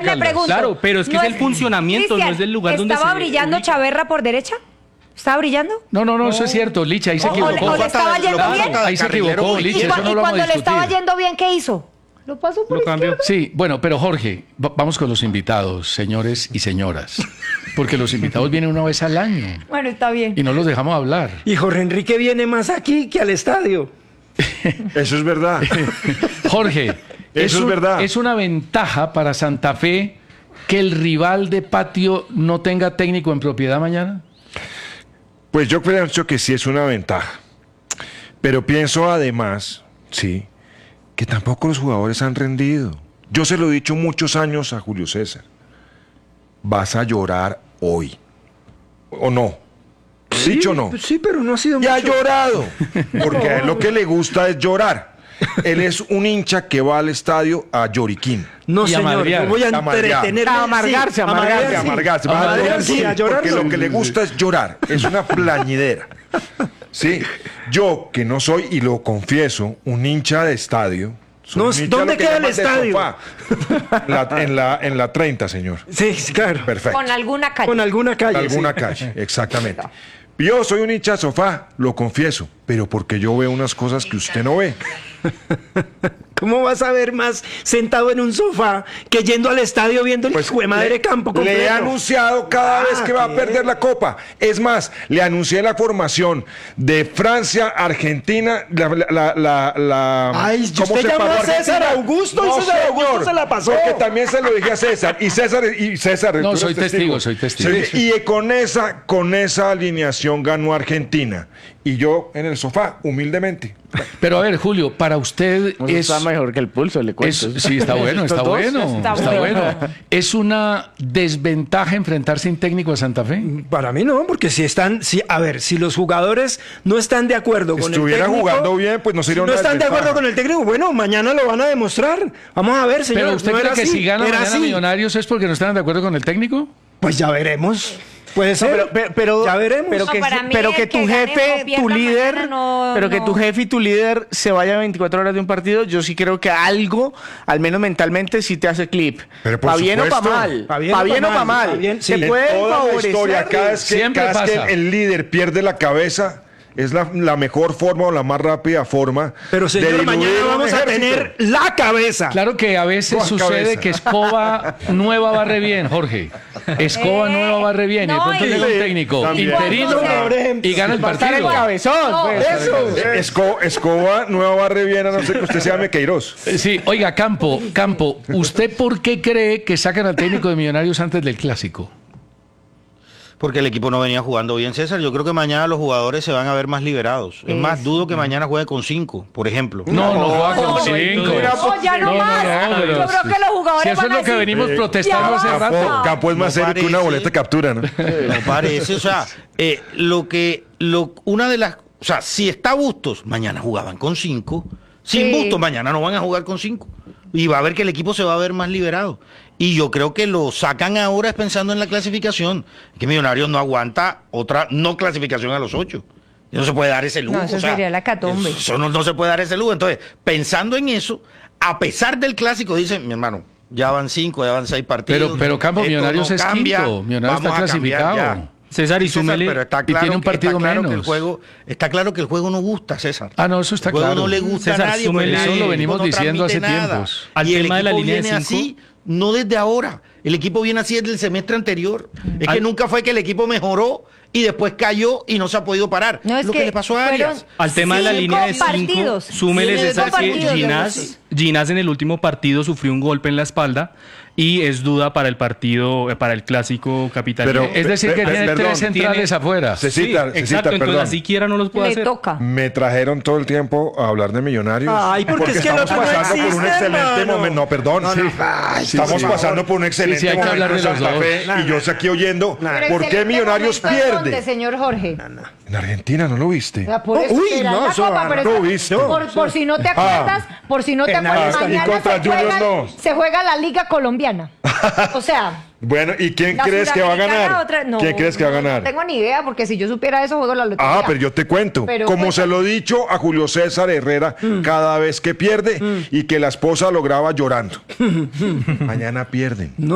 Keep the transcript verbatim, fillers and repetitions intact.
le pregunto. Claro, pero es que no es el funcionamiento, Cristian, no es del lugar donde se ¿estaba brillando ubica. Chaverra por derecha? ¿Estaba brillando? No, no, no, eso es cierto, Licha, ahí se O- o- equivocó. o le estaba yendo bien. Ahí se equivocó, Y, Licha, cua- eso no y lo vamos cuando a le estaba discutir. yendo bien, ¿qué hizo? Lo pasó por Lo cambió. izquierda. Sí, bueno, pero Jorge, va- vamos con los invitados, señores y señoras, porque los invitados vienen una vez al año Bueno, está bien. y no los dejamos hablar. Y Jorge Enrique viene más aquí que al estadio. Eso es verdad. Jorge, Eso es un- verdad. ¿es una ventaja para Santa Fe que el rival de patio no tenga técnico en propiedad mañana? Pues yo pienso que sí es una ventaja. Pero pienso además, sí, que tampoco los jugadores han rendido. Yo se lo he dicho muchos años a Julio César. Vas a llorar hoy. ¿O no? ¿Dicho o no? Sí, pero no ha sido Y ha mucho. llorado. Porque a él lo que le gusta es llorar. Él es un hincha que va al estadio a lloriquín. No, Y a señor, madrear, yo voy a a madrear. entretenerme. A amargarse, sí, a amargarse. Que amargarse, va a Amargarse, llorar, sí, a llorar, porque no. lo que le gusta es llorar, es una plañidera. Sí, yo que no soy, y lo confieso, un hincha de estadio. soy No, un hincha ¿dónde lo que queda el llaman de estadio? sofá. La- en, la, en la treinta, señor. Sí, sí, claro. Perfecto. Con alguna calle. Con alguna calle. Alguna sí. calle, exactamente. Yo soy un hincha de sofá, lo confieso, pero porque yo veo unas cosas que usted no ve. ¿Cómo vas a ver más sentado en un sofá que yendo al estadio viendo el hijo de madre campo completo? Le he anunciado cada Ah, vez que va a bien. perder la Copa. Es más, le anuncié la formación de Francia, Argentina, la... la, la, la- Ay, ¿cómo usted se llamó paró a César Argentina? Augusto y No, César Augusto señor, se la pasó. Porque también se lo dije a César. Y César... Y César No, tú eres soy testigo, soy testigo. Sí, y con esa, con esa alineación ganó Argentina. Y yo en el sofá, humildemente. Pero a ver, Julio, para usted Eso es... está mejor que el pulso, le es- cuento. sí, está bueno, está Estos dos. bueno, Está está bueno. bueno. ¿Es una desventaja enfrentar sin técnico a Santa Fe? Para mí no, porque si están, si, a ver, si los jugadores no están de acuerdo con Estuviera el técnico, jugando bien, pues no sería si una no están de desventaja. acuerdo con el técnico, bueno, mañana lo van a demostrar. Vamos a ver, señor. ¿Pero usted no cree era que así, si gana era mañana así. Millonarios es porque no están de acuerdo con el técnico? Pues ya veremos. Puede ser. pero, pero, pero- ya veremos. Pero No, que, para mí pero el que que tu gane jefe, o pierda tu líder, mañana no- pero que no. tu jefe y tu líder se vayan veinticuatro horas de un partido, yo sí creo que algo, al menos mentalmente, sí te hace clip. Pero por Pa' bien o pa' supuesto. mal. Pa' Pa' bien o bien pa' o pa' mal, pa' mal. bien, sí. Se En puede Toda la favorecer. historia, cada vez que, Siempre cada vez que pasa. el líder pierde la cabeza, es la, la mejor forma o la más rápida forma Pero de señor, diluir mañana un vamos a ejército. tener la cabeza. Claro que a veces Con sucede cabeza. que escoba nueva barre bien, Jorge. Escoba Eh, nueva barre bien. y de no, pronto y- llega un técnico También. interino Cuando se- y gana el Va a estar el partido. cabezón. No, pues. Eso. Eh, Esco- Escoba, nueva barre bien, a no ser que usted se llame Queiroz. Sí, oiga, Campo, Campo, ¿usted por qué cree que sacan al técnico de Millonarios antes del clásico? Porque el equipo no venía jugando bien, César. Yo creo que mañana los jugadores se van a ver más liberados. Es más, dudo que mañana juegue con cinco, por ejemplo. No, no juega con no, cinco. No, ya no, No, no, más. no, pero Yo creo que los jugadores Si eso es van a lo que decir, venimos Eh, protestando ya hace basta. rato. Campo, Campo es más No serio que una parece. boleta de captura, ¿no? No parece, o sea, eh, lo que, lo, una de las, o sea, si está Bustos, mañana jugaban con cinco. Sin Sí. Bustos, mañana no van a jugar con cinco. Y va a ver que el equipo se va a ver más liberado. Y yo creo que lo sacan ahora es pensando en la clasificación. Que Millonarios no aguanta otra no clasificación a los ocho. No se puede dar ese lujo. No, eso o sea, sería la hecatombe. Eso no, no se puede dar ese lujo. Entonces, pensando en eso, a pesar del clásico, dicen, mi hermano, ya van cinco, ya van seis partidos. Pero, pero Campo, esto Millonarios no es cambia, quinto. Millonarios está vamos a cambiar clasificado. ya. César, y César, súmele, pero está y claro, tiene un que- partido está claro que el menos. juego, está claro que el juego no gusta, César. Ah, no, eso está El juego claro. no le gusta César, a nadie. súmele- porque eso el lo equipo venimos no diciendo hace transmite nada. tiempos. Al Y el tema de la equipo línea de viene cinco. así, no desde ahora. El equipo viene así desde el semestre anterior. Es que Al- nunca fue que el equipo mejoró y después cayó y no se ha podido parar. No, es lo que, que le pasó a fueron- Arias. Al tema de la Cinco línea de cinco, partidos. súmele, Cinco César, que partidos, algo Ginás, así. Ginás en el último partido sufrió un golpe en la espalda y es duda para el partido, eh, para el clásico capitalino. Pero- Es decir, que Pe- tiene perdón, tres centrales tiene- afuera. Cecita, Sí, Cecita, exacto, entonces perdón. así quiera no los puede Le hacer. toca. Me trajeron todo el tiempo a hablar de Millonarios. Ay, porque es que el estamos otro no pasando por un existe, excelente hermano. momento. No, perdón. No, sí. no. Ay, estamos sí, pasando por un excelente Sí, sí, hay que momento hablar de en los Santa dos. Fe, Nah, y yo sé aquí oyendo Nah. Pero por qué excelente Millonarios momento, ¿en pierde. dónde, señor Jorge? En Argentina, ¿no lo viste? O sea, por eso Uy, será no, la eso Copa, va, pero no es- viste. por, por si no te acuerdas, por si no te En acuerdas, Argentina. Y mañana contra se Junior juega, no. se juega la Liga Colombiana. O sea, Bueno, ¿y quién la crees que va a Suramericana, ganar? otra- no, ¿Quién crees que va a no, ganar? No tengo ni idea, porque si yo supiera eso, juego la lotería. Ah, pero yo te cuento. Pero Como cuéntame. se lo he dicho a Julio César Herrera cada vez que pierde y que la esposa lo graba llorando. Mañana pierden.